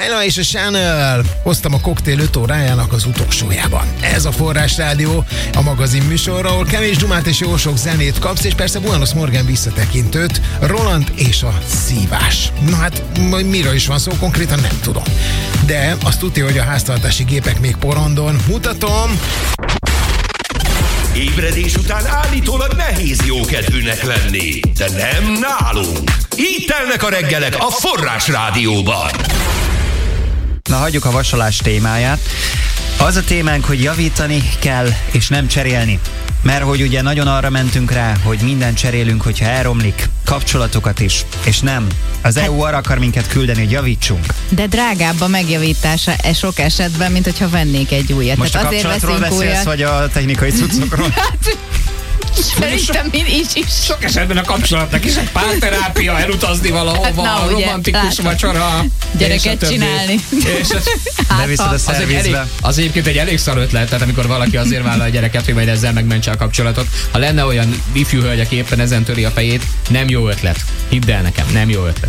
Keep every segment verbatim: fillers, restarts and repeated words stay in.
Laila és a Chanel hoztam a koktél öt órájának az utolsójában. Ez a Forrás Rádió, a magazin műsor, ahol kevés dumát és jó sok zenét kapsz, és persze Buenos Morgan visszatekintőt, Roland és a szívás. Na hát, miről is van szó, konkrétan nem tudom. De azt tudja, hogy a háztartási gépek még porondon. Mutatom! Ébredés után állítólag nehéz jókedvűnek lenni, de nem nálunk. Így telnek a reggelek a Forrás Rádióban. Na, hagyjuk a vasalás témáját. Az a témánk, hogy javítani kell, és nem cserélni. Mert hogy ugye nagyon arra mentünk rá, hogy mindent cserélünk, hogyha elromlik, kapcsolatokat is, és nem. Az é u arra akar minket küldeni, hogy javítsunk. De drágább a megjavítása e sok esetben, mint hogyha vennék egy újat. Most tehát a azért kapcsolatról veszünk beszélsz, újat. vagy a technikai cuccokról? Szerintem mi is is. Sok esetben a kapcsolatnak is egy párterápia, elutazni valahova, Hát, na, ugye, romantikus látom. vacsora. Gyereket csinálni. És ez, Beviszed a az, egy elég, szervizbe. az egyébként egy elég szar ötlet, tehát amikor valaki azért vállal a gyereket, hogy majd ezzel megmentse a kapcsolatot. Ha lenne olyan ifjú hölgy, aki éppen ezen töri a fejét, nem jó ötlet. Hidd el nekem, nem jó ötlet.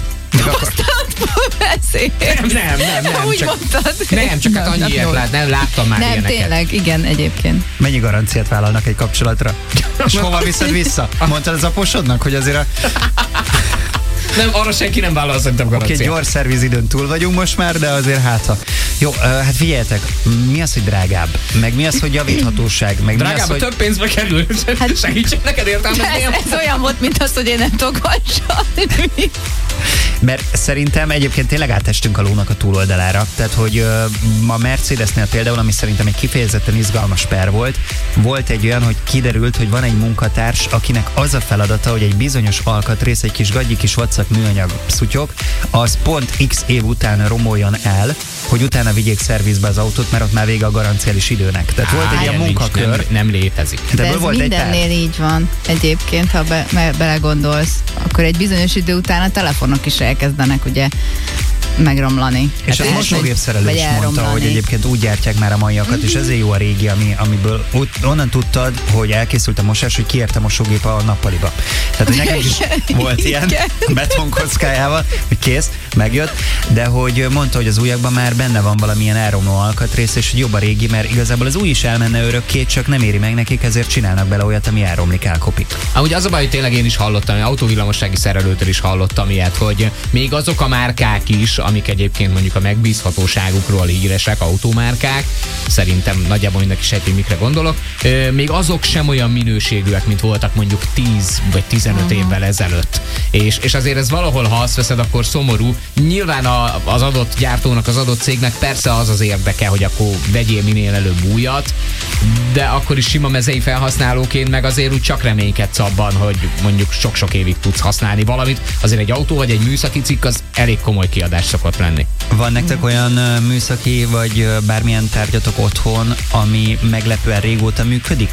Beszélj. Nem, nem, nem, nem. Úgy csak, mondtad. nem, csak hát annyi ilyet lát, nem láttam már Nem, ilyeneket. tényleg, igen, egyébként. Mennyi garanciát vállalnak egy kapcsolatra? És hova viszed vissza? Mondtad az aposodnak, hogy azért a... Nem, arra senki nem vállal szerintem Oké, garanciát. gyors szervizidőn túl vagyunk most már, de azért hát ha... Jó, uh, hát figyeljetek, mi az, hogy drágább? Meg mi az, hogy javíthatóság? Meg Drágább, mi az, hogy... több pénzbe kerül. Hát, segítsek neked értelmezni. Ez, ez olyan volt, mint az, hogy én nem tudok vasalni. Mert szerintem egyébként tényleg átestünk a lónak a túloldalára. Tehát, hogy uh, a Mercedesnél például, ami szerintem egy kifejezetten izgalmas per volt, volt egy olyan, hogy kiderült, hogy van egy munkatárs, akinek az a feladata, hogy egy bizonyos alkatrész, egy kis gagyi kis vacak műanyag szutyok, az pont x év után romoljon el, hogy utána vigyék szervizbe az autót, mert ott már vége a garanciális időnek. Tehát Á, volt egy ilyen nincs, munkakör. Nem, nem létezik. De ebből ez volt egy mindennél így van egyébként, ha be, me, belegondolsz, akkor egy bizonyos idő után a telefonok is elkezdenek ugye megromlani. És Hát a el- mosógépszerelő vagy is mondta, elromlani. hogy egyébként úgy gyártják már a maiakat, és ezért jó a régi, ami, amiből ott, onnan tudtad, hogy elkészült a mosás, hogy kiért a mosógép a nappaliba. Tehát, hogy nekem is volt ilyen betonkockájával, hogy kész, megjött, de hogy mondta, hogy az újakban már benne van valamilyen elromló alkatrész, és hogy jobb a régi, mert igazából az új is elmenne örökké, csak nem éri meg nekik, ezért csinálnak bele olyat, ami elromlik, elkopik. Amúgy az a baj, hogy tényleg én is hallottam, autóvillamossági szerelőtől is hallottam ilyet, hogy még azok a márkák is, amik egyébként mondjuk a megbízhatóságukról híresek, automárkák, szerintem nagyjából mindenki sejti, mikre gondolok, még azok sem olyan minőségűek, mint voltak mondjuk tíz vagy tizenöt uh-huh. évvel ezelőtt. És, és azért ez valahol, ha azt veszed, akkor szomorú. Nyilván a, az adott gyártónak, az adott cégnek persze az az érdeke, hogy akkor vegyél minél előbb újat, de akkor is sima mezei felhasználóként meg azért úgy csak reménykedsz abban, hogy mondjuk sok-sok évig tudsz használni valamit. Azért egy autó vagy egy műszaki cikk az elég komoly kiadás szokott lenni. Van nektek olyan uh, műszaki vagy uh, bármilyen tárgyatok otthon, ami meglepően régóta működik?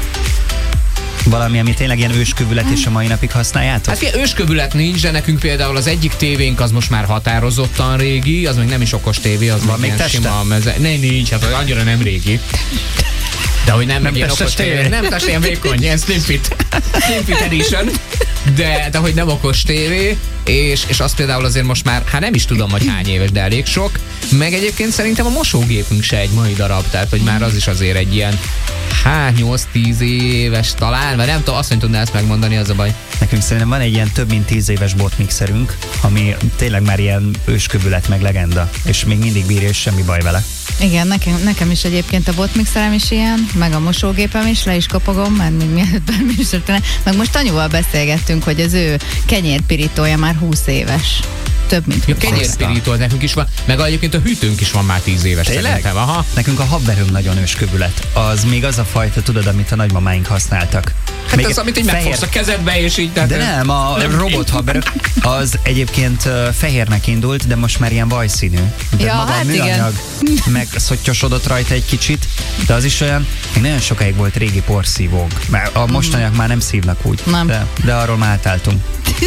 Valami, ami tényleg ilyen őskövület, és a mai napig használjátok? Hát ilyen őskövület nincs, de nekünk például az egyik tévénk az most már határozottan régi, az még nem is okos tévé, az Van még ilyen teste? sima meze... Ne, nincs, hát annyira nem régi. De hogy nem, Nem ilyen testes okos tévé. tévé. Nem testes, ilyen vékony, ilyen Slim Fit. Slim Fit Edition. De, de hogy nem okos tévé, és, és azt például azért most már, hát nem is tudom, hogy hány éves, de elég sok. Meg egyébként szerintem a mosógépünk se egy mai darab, tehát hogy már az is azért egy ilyen hát nyolc-tíz éves talán, mert nem tudom, azt, hogy tudná ezt megmondani, az a baj. Nekünk szerintem van egy ilyen több mint tíz éves botmixerünk, ami tényleg már ilyen őskövület meg legenda, és még mindig bírja, és semmi baj vele. Igen, nekem, nekem is egyébként a botmixerem is ilyen, meg a mosógépem is, le is kopogom, mert még mielőtt bármi is történne. Meg most anyuval beszélgettünk, hogy az ő kenyérpirítója már húsz éves. Több mint Ja, húsz éves. kenyérpirító nekünk is van, meg egyébként a hűtőnk is van már tíz éves. Tényleg? Szerintem. Aha. Nekünk a habverünk nagyon őskövület. Az még az a fajta, tudod, amit a nagymamáink használtak. Hát Még az, amit így fehér- megfogsz a kezedbe, és így... Tehát De nem, a robot habverő, az egyébként uh, fehérnek indult, de most már ilyen vajszínű. De Ja, maga hát a műanyag megszottyosodott rajta egy kicsit, de az is olyan, még nagyon sokáig volt régi porszívónk. Mert a mostaniak már nem szívnak úgy, Nem. De, de arról már átálltunk.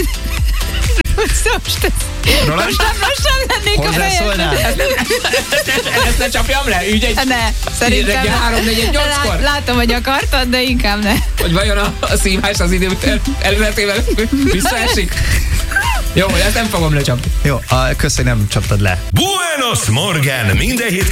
Most Roland? most nem, most nem lennék a Hozzászólnál? ezt ne csapjam le, ügy egy... Ne, szerintem reggel három negyven nyolckor? Lát, látom, hogy akartad, de inkább ne. Hogy vajon a, a szívás az idő el- előletével visszaesik? Jó, ezt nem fogom lecsapni. Jó, a, köszönöm, nem csaptad le. Buenos Morgan! Minden hét